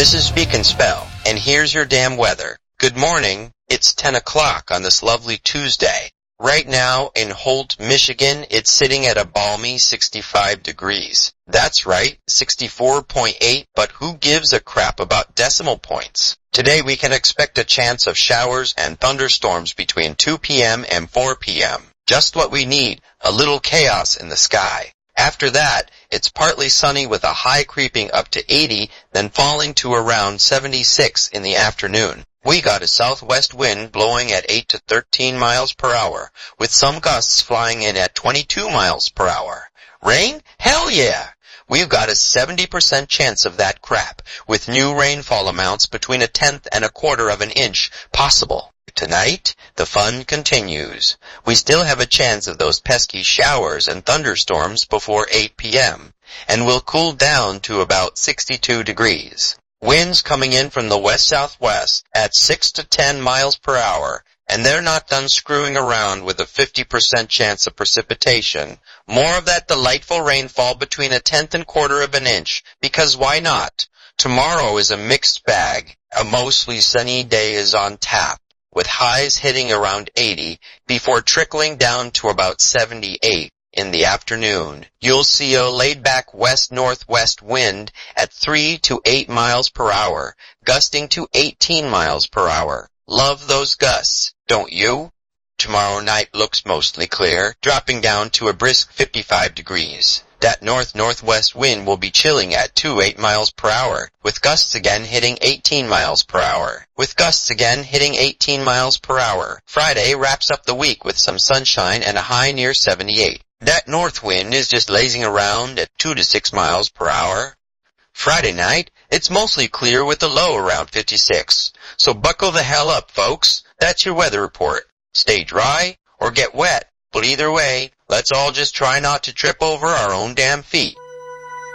This is Speak and Spell, and here's your damn weather. Good morning. It's 10 o'clock on this lovely Tuesday. Right now in Holt, Michigan, it's sitting at a balmy 65 degrees. That's right, 64.8, but who gives a crap about decimal points? Today we can expect a chance of showers and thunderstorms between 2 p.m. and 4 p.m. Just what we need, a little chaos in the sky. After that, it's partly sunny with a high creeping up to 80, then falling to around 76 in the afternoon. We got a southwest wind blowing at 8 to 13 miles per hour, with some gusts flying in at 22 miles per hour. Rain? Hell yeah! We've got a 70% chance of that crap, with new rainfall amounts between 1/10 and 1/4 of an inch possible. Tonight, the fun continues. We still have a chance of those pesky showers and thunderstorms before 8 p.m., and will cool down to about 62 degrees. Winds coming in from the west-southwest at 6 to 10 miles per hour, and they're not done screwing around with a 50% chance of precipitation. More of that delightful rainfall between 1/10 and 1/4 of an inch, because why not? Tomorrow is a mixed bag. A mostly sunny day is on tap, with highs hitting around 80 before trickling down to about 78. In the afternoon, you'll see a laid-back west-northwest wind at 3 to 8 miles per hour, gusting to 18 miles per hour. Love those gusts, don't you? Tomorrow night looks mostly clear, dropping down to a brisk 55 degrees. That north-northwest wind will be chilling at 2 to 8 miles per hour, with gusts again hitting 18 miles per hour. Friday wraps up the week with some sunshine and a high near 78. That north wind is just lazing around at 2 to 6 miles per hour. Friday night, it's mostly clear with a low around 56. So buckle the hell up, folks. That's your weather report. Stay dry or get wet, but either way, let's all just try not to trip over our own damn feet.